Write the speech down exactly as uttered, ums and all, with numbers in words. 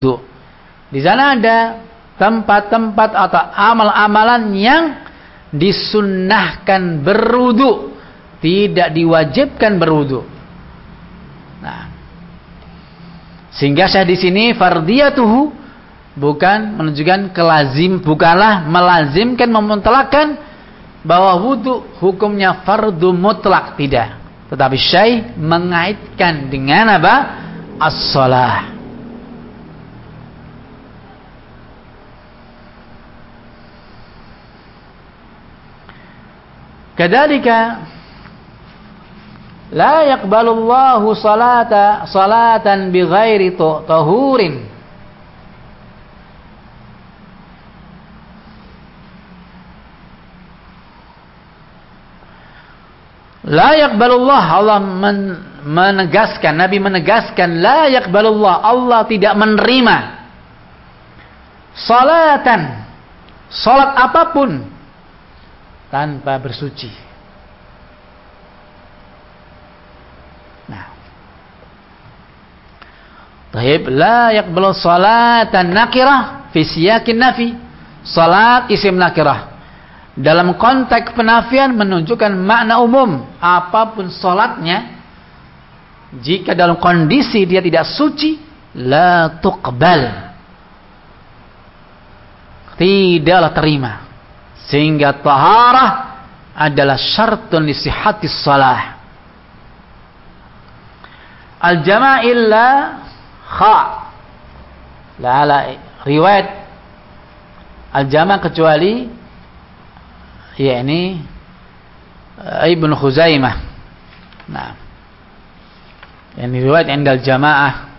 wudu. Di sana ada tempat-tempat atau amal-amalan yang disunnahkan berwudu, tidak diwajibkan berwudu. Nah, sehingga saya di sini fardiyatuhu bukan menunjukkan kelazim, bukanlah melazimkan, memutlakkan bahwa wudu hukumnya fardu mutlak, tidak. Tetapi syai mengaitkan dengan apa? As-shalah. Kadzalika la yaqbalullahu salata salatan bighairi tahurin. La yaqbalullah, Allah menegaskan, Nabi menegaskan, la yaqbalullah, Allah tidak menerima salatan, salat apapun tanpa bersuci. Nah, taib la yaqbalu salatan nakirah fi siyakin nafi. Salat isim nakirah dalam konteks penafian menunjukkan makna umum. Apapun salatnya, jika dalam kondisi dia tidak suci, la tuqbal, tidaklah terima. Sehingga taharah adalah syartun li sihhatis shalah. Al-jama' illa kha. La la riwayat al-jama' kecuali yakni Ibnu Khuzaimah. Nah, ini riwayat indal jamaah